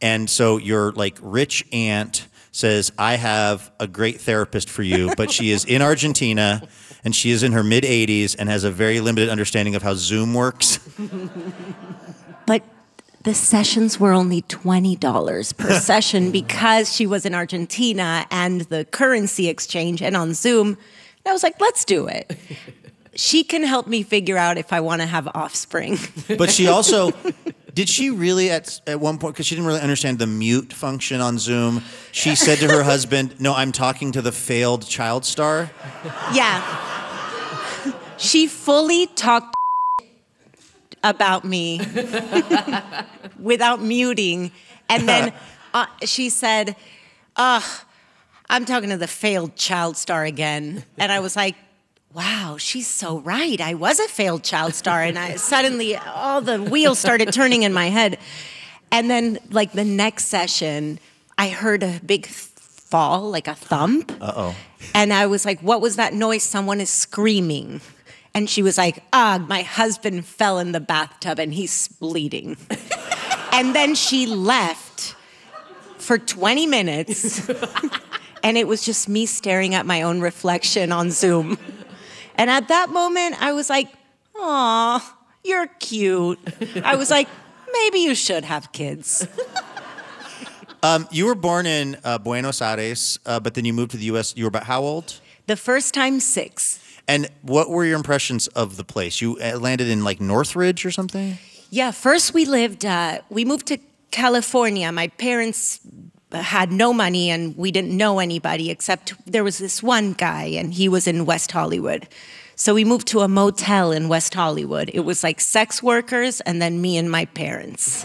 And so your like rich aunt says, I have a great therapist for you, but she is in Argentina and she is in her mid 80s and has a very limited understanding of how Zoom works. But the sessions were only $20 per session because she was in Argentina and the currency exchange and on Zoom. And I was like, let's do it. She can help me figure out if I want to have offspring. But she also, did she really at one point, because she didn't really understand the mute function on Zoom, she said to her husband, no, I'm talking to the failed child star? Yeah. She fully talked about me without muting. And then she said, I'm talking to the failed child star again. And I was like, wow, she's so right. I was a failed child star. And I suddenly, all the wheels started turning in my head. And then, like, the next session, I heard a big fall, like a thump. Uh-oh. And I was like, what was that noise? Someone is screaming. And she was like, my husband fell in the bathtub and he's bleeding. And then she left for 20 minutes. And it was just me staring at my own reflection on Zoom. And at that moment, I was like, aw, you're cute. I was like, maybe you should have kids. You were born in Buenos Aires, but then you moved to the U.S. You were about how old? The first time, 6. And what were your impressions of the place? You landed in like Northridge or something? Yeah, first we moved to California. My parents had no money and we didn't know anybody except there was this one guy and he was in West Hollywood. So we moved to a motel in West Hollywood. It was like sex workers and then me and my parents.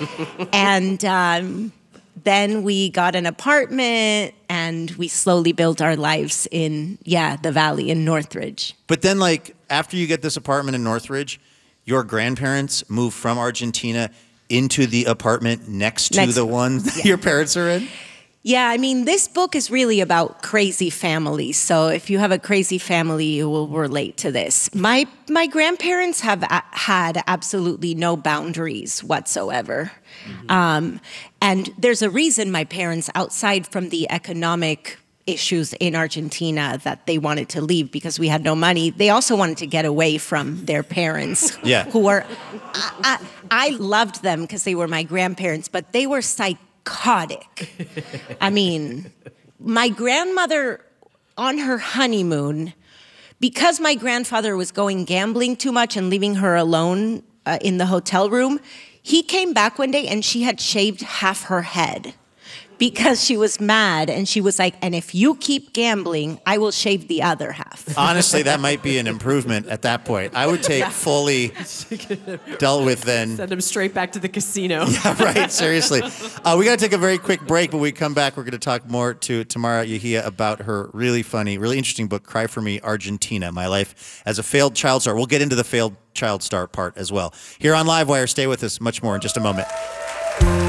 And then we got an apartment and we slowly built our lives in, the valley in Northridge. But then, like, after you get this apartment in Northridge, your grandparents move from Argentina into the apartment next to the one your parents are in? Yeah, I mean, this book is really about crazy families. So if you have a crazy family, you will relate to this. My grandparents have had absolutely no boundaries whatsoever. Mm-hmm. And there's a reason my parents, outside from the economic issues in Argentina, that they wanted to leave because we had no money, they also wanted to get away from their parents. Yeah. Who were, I loved them because they were my grandparents, but they were psychotic. I mean, my grandmother on her honeymoon, because my grandfather was going gambling too much and leaving her alone in the hotel room, he came back one day and she had shaved half her head because she was mad. And she was like, and if you keep gambling, I will shave the other half. Honestly, that might be an improvement at that point. I would take fully dealt with then. Send him straight back to the casino. Yeah, right. Seriously. We got to take a very quick break, but when we come back, we're going to talk more to Tamara Yahia about her really funny, really interesting book, Cry for Me, Argentina, My Life as a Failed Child Star. We'll get into the failed child star part as well. Here on Livewire, stay with us. Much more in just a moment.